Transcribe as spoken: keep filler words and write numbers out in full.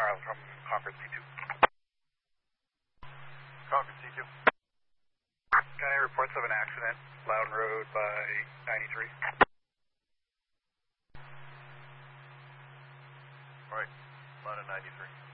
Charles from Conference C two. Conference C two. County reports of an accident, Loudon Road by ninety-three. All right, Loudon ninety-three.